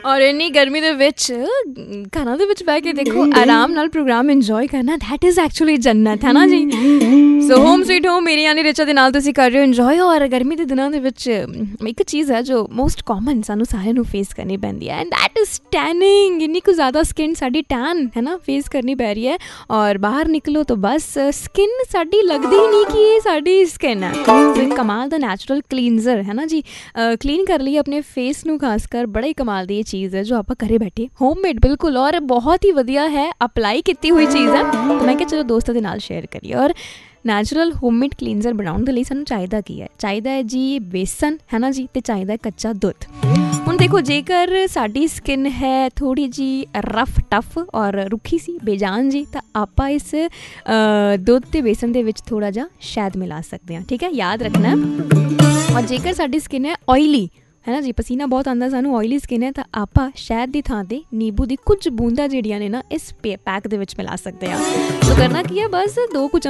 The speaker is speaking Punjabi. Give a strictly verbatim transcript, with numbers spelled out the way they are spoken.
ਔਰ ਇੰਨੀ ਗਰਮੀ ਦੇ ਵਿੱਚ ਘਰਾਂ ਦੇ ਵਿੱਚ ਬਹਿ ਕੇ ਦੇਖੋ ਆਰਾਮ ਨਾਲ ਪ੍ਰੋਗਰਾਮ ਇੰਜੋਏ ਕਰਨਾ, ਦੈਟ ਇਜ਼ ਐਕਚੁਅਲੀ ਜੰਨਤ ਹੈ ਨਾ ਜੀ। ਸੋ ਹੋਮ ਸਵੀਟ ਹੋਮ ਮੇਰੀ ਯਾਨੀ ਰਿਚਾ ਦੇ ਨਾਲ ਤੁਸੀਂ ਕਰ ਰਹੇ ਹੋ ਇੰਜੋਏ। ਔਰ ਗਰਮੀ ਦੇ ਦਿਨਾਂ ਦੇ ਵਿੱਚ ਇੱਕ ਚੀਜ਼ ਹੈ ਜੋ ਮੋਸਟ ਕਾਮਨ ਸਾਨੂੰ ਸਾਰਿਆਂ ਨੂੰ ਫੇਸ ਕਰਨੀ ਪੈਂਦੀ ਹੈ, ਐਂਡ ਦੈਟ ਇਜ਼ ਟੈਨਿੰਗ। ਇੰਨੀ ਕੁ ਜ਼ਿਆਦਾ ਸਕਿਨ ਸਾਡੀ ਟੈਨ ਹੈ ਨਾ ਫੇਸ ਕਰਨੀ ਪੈ ਰਹੀ ਹੈ, ਔਰ ਬਾਹਰ ਨਿਕਲੋ ਤਾਂ ਬਸ ਸਕਿਨ ਸਾਡੀ ਲੱਗਦੀ ਹੀ ਨਹੀਂ ਕਿ ਇਹ ਸਾਡੀ ਸਕਿਨ ਹੈ। ਕਮਾਲ ਦਾ ਨੈਚੁਰਲ ਕਲੀਨਜ਼ਰ ਹੈ ਨਾ ਜੀ, ਕਲੀਨ ਕਰ ਲਈ ਆਪਣੇ ਫੇਸ ਨੂੰ, ਖਾਸ ਕਰ ਬੜਾ ਹੀ ਕਮਾਲ ਦੀ ਇਹ ਚੀਜ਼ ਹੈ ਜੋ ਆਪਾਂ ਘਰੇ ਬੈਠੇ ਹੋਮਮੇਡ ਬਿਲਕੁਲ ਔਰ ਬਹੁਤ ਹੀ ਵਧੀਆ ਹੈ, ਅਪਲਾਈ ਕੀਤੀ ਹੋਈ ਚੀਜ਼ ਹੈ। ਤਾਂ ਮੈਂ ਕਿਹਾ ਚਲੋ ਦੋਸਤਾਂ ਦੇ ਨਾਲ ਸ਼ੇਅਰ ਕਰੀਏ। ਔਰ ਨੈਚੁਰਲ ਹੋਮਮੇਡ ਕਲੀਨਜ਼ਰ ਬਣਾਉਣ ਦੇ ਲਈ ਸਾਨੂੰ ਚਾਹੀਦਾ ਕੀ ਹੈ? ਚਾਹੀਦਾ ਹੈ ਜੀ ਬੇਸਨ ਹੈ ਨਾ ਜੀ, ਅਤੇ ਚਾਹੀਦਾ ਹੈ ਕੱਚਾ ਦੁੱਧ। ਹੁਣ ਦੇਖੋ ਜੇਕਰ ਸਾਡੀ ਸਕਿਨ ਹੈ ਥੋੜ੍ਹੀ ਜਿਹੀ ਰਫ ਟਫ ਔਰ ਰੁੱਖੀ ਸੀ ਬੇਜਾਨ ਜੀ, ਤਾਂ ਆਪਾਂ ਇਸ ਦੁੱਧ ਅਤੇ ਬੇਸਨ ਦੇ ਵਿੱਚ ਥੋੜ੍ਹਾ ਜਿਹਾ ਸ਼ਹਿਦ ਮਿਲਾ ਸਕਦੇ ਹਾਂ, ਠੀਕ ਹੈ, ਯਾਦ ਰੱਖਣਾ। ਔਰ ਜੇਕਰ ਸਾਡੀ ਸਕਿਨ ਹੈ ਓਇਲੀ ਹੈ ਨਾ ਜੀ, ਪਸੀਨਾ ਬਹੁਤ ਆਉਂਦਾ ਸਾਨੂੰ, ਓਇਲੀ ਸਕਿਨ ਹੈ, ਤਾਂ ਆਪਾਂ ਸ਼ਹਿਦ ਦੀ ਥਾਂ 'ਤੇ ਨਿੰਬੂ ਦੀ ਕੁਝ ਬੂੰਦਾਂ ਜਿਹੜੀਆਂ ਨੇ ਨਾ ਇਸ ਪੇ ਪੈਕ ਦੇ ਵਿੱਚ ਮਿਲਾ ਸਕਦੇ ਹਾਂ। ਸੋ ਕਰਨਾ ਕੀ ਹੈ, ਬਸ ਦੋ ਕੁ